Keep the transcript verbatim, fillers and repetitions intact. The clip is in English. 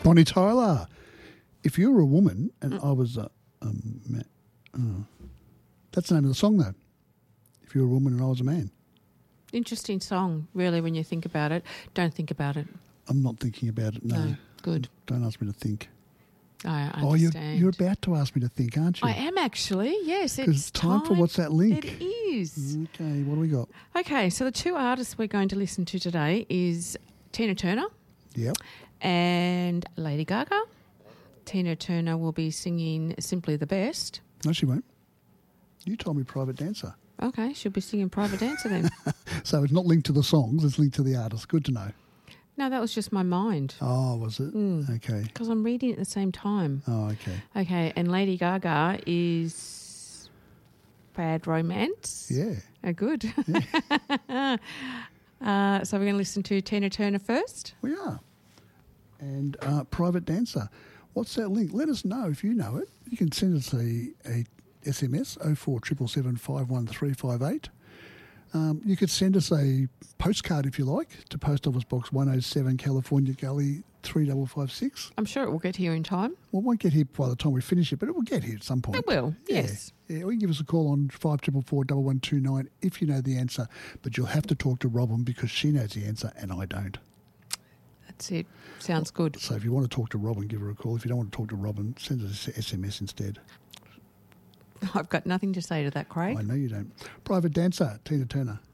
Bonnie Tyler. If you were a woman and mm. I was a, a man. Oh. That's the name of the song, though. If you were a woman and I was a man. Interesting song, really, when you think about it. Don't think about it. I'm not thinking about it, no. No, good. Don't ask me to think. I understand. Oh, you're, you're about to ask me to think, aren't you? I am actually, yes. It's, it's time, time for What's That Link? It is. Okay, what do we got? Okay, so the two artists we're going to listen to today is Tina Turner. Yep. And Lady Gaga. Tina Turner will be singing Simply the Best. No, she won't. You told me Private Dancer. Okay, she'll be singing Private Dancer then. So it's not linked to the songs, it's linked to the artist. Good to know. No, that was just my mind. Oh, was it? Mm. Okay. Because I'm reading at the same time. Oh, okay. Okay, and Lady Gaga is Bad Romance. Yeah. Oh, good. Yeah. uh, so we're going to listen to Tina Turner first? We are. And uh, Private Dancer. What's that link? Let us know if you know it. You can send us a, a S M S, oh four seven seven, five one three five eight. Um, you could send us a postcard if you like to Post Office Box one oh seven, California Gully three five five six. I'm sure it will get here in time. Well, it won't get here by the time we finish it, but it will get here at some point. It will, yeah. yes. Yeah, or you can give us a call on five four four, one one two nine if you know the answer, but you'll have to talk to Robin because she knows the answer and I don't. That's it. Sounds good. So if you want to talk to Robin, give her a call. If you don't want to talk to Robin, send us an S M S instead. I've got nothing to say to that, Craig. I know you don't. Private Dancer, Tina Turner.